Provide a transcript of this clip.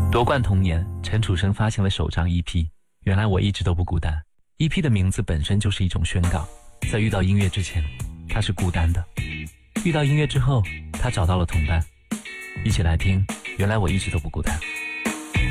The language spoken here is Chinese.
夺冠同年，陈楚生发行了首张 EP，原来我一直都不孤单。EP 的名字本身就是一种宣告，在遇到音乐之前，他是孤单的；遇到音乐之后，他找到了同伴。一起来听，原来我一直都不孤单。